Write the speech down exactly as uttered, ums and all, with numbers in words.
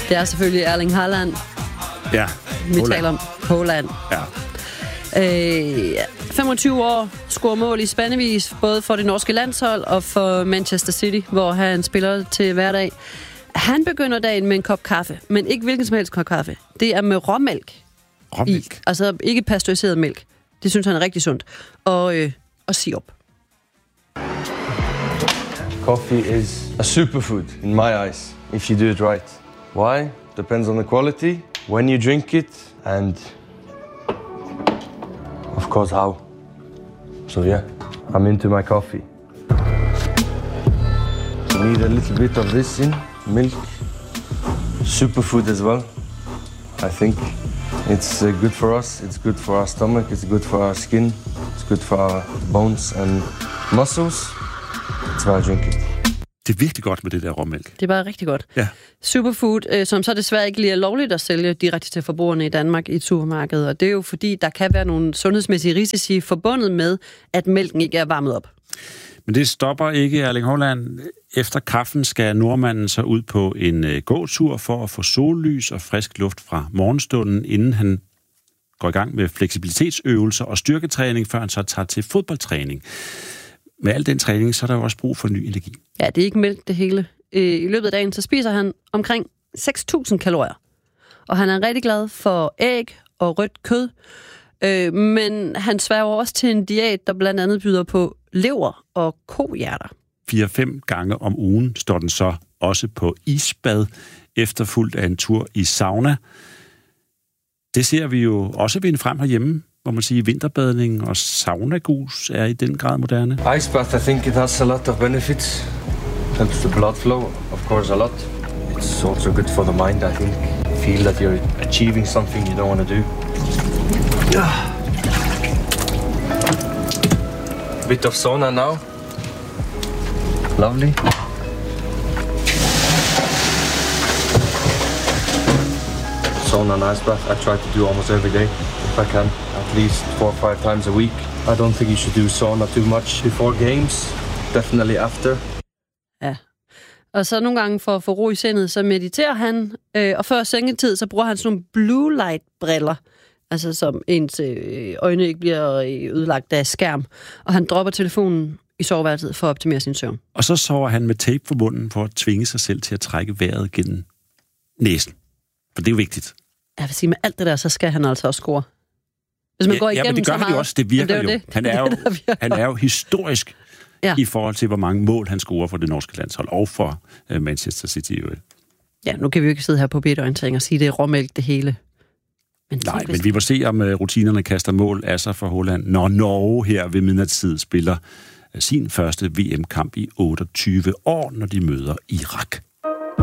Det er selvfølgelig Erling Haaland. Ja, Vi Haaland. taler om Haaland. Ja. Øh, femogtyve år, scorer mål i spandevis, både for det norske landshold og for Manchester City, hvor han spiller til hverdag. Han begynder dagen med en kop kaffe, men ikke hvilken som helst kop kaffe. Det er med råmælk. Råmælk? I, altså ikke pasteuriseret mælk. Det synes han er rigtig sundt. Og, øh, og sirup. Coffee is a superfood in my eyes, if you do it right. Why? Depends on the quality, when you drink it, and of course how. So yeah, I'm into my coffee. You need a little bit of this in, milk, superfood as well. I think it's uh, good for us, it's good for our stomach, it's good for our skin, it's good for our bones and muscles. That's why I drink it. Det er virkelig godt med det der råmælk. Det er bare rigtig godt. Ja. Superfood, øh, som så desværre ikke lige er lovligt at sælge direkte til forbrugerne i Danmark i et supermarked. Og det er jo fordi, der kan være nogle sundhedsmæssige risici forbundet med, at mælken ikke er varmet op. Men det stopper ikke Erling Haaland. Efter kaffen skal nordmanden så ud på en øh, gåtur for at få sollys og frisk luft fra morgenstunden, inden han går i gang med fleksibilitetsøvelser og styrketræning, før han så tager til fodboldtræning. Med al den træning, så er der jo også brug for ny energi. Ja, det er ikke mælk det hele. I løbet af dagen, så spiser han omkring seks tusind kalorier. Og han er rigtig glad for æg og rødt kød. Men han sværger også til en diæt, der blandt andet byder på lever og kohjerter. Fire-fem gange om ugen står den så også på isbad, efterfulgt af en tur i sauna. Det ser vi jo også vinde frem herhjemme, hvor man siger, vinterbadning og saunagus er i den grad moderne. Ice bath, I think it has a lot of benefits. Helps the blood flow, of course, a lot. It's also good for the mind, I think. Feel that you're achieving something you don't want to do. Yeah. Bit of sauna now. Lovely. Sauna and ice bath, I try to do almost every day, if I can. At least four or five times a week. I don't think you should do sauna too much before games. Definitely after. Ja. Og så nogle gange for at få ro i sindet, så mediterer han, øh, og før sengetid, så bruger han sådan nogle blue light briller, altså som ens øh, øjne ikke bliver ødelagt af skærm. Og han dropper telefonen i soveværelset for at optimere sin søvn. Og så sover han med tape for munden for at tvinge sig selv til at trække vejret gennem næsen. For det er jo vigtigt. Jeg vil sige, med alt det der, så skal han altså også score. Hvis man ja, går igennem ja, men det gør så han meget, jo også. Det virker det jo. Det. Han er jo, han er jo historisk ja. i forhold til, hvor mange mål han scorer for det norske landshold og for uh, Manchester City. Ja, nu kan vi jo ikke sidde her på bedorientering og sige, det er råmælk det hele. Men Nej, men vi må se, om uh, rutinerne kaster mål af sig for Holland, når Norge her ved midnatstid spiller uh, sin første V M-kamp i otteogtyve år, når de møder Irak.